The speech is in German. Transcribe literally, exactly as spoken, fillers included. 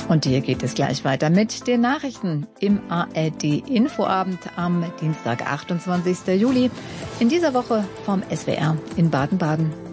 Und hier geht es gleich weiter mit den Nachrichten im A R D-Infoabend am Dienstag, achtundzwanzigsten Juli. In dieser Woche vom S W R in Baden-Baden.